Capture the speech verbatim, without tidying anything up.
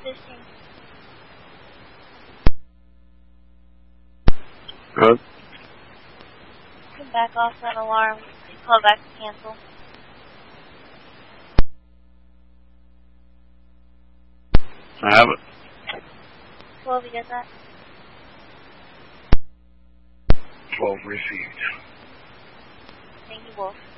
fishing. Good. You can back off that alarm. You call back to cancel. I have it. twelve, you get that? twelve received. Thank you, Wolf.